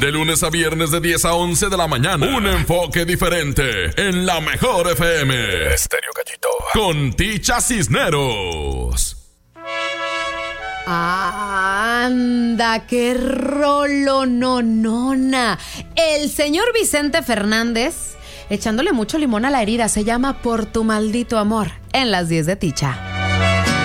De lunes a viernes de 10 a 11 de la mañana. Un enfoque diferente en la mejor FM. Estéreo Gallito. Con Ticha Cisneros. Anda, qué rolononona. El señor Vicente Fernández echándole mucho limón a la herida. Se llama Por tu maldito amor en las 10 de Ticha.